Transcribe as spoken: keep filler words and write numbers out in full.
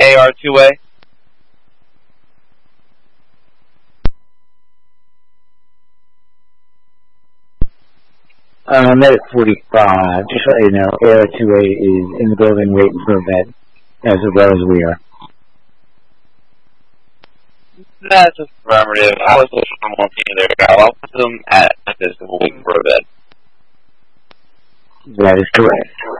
A R two A? Uh, Medic forty-five, just to let you know, A R two A is in the building waiting for a vet, as well as we are. That's affirmative. I was looking for more people there. I'll put them at this waiting for a vet. That is correct.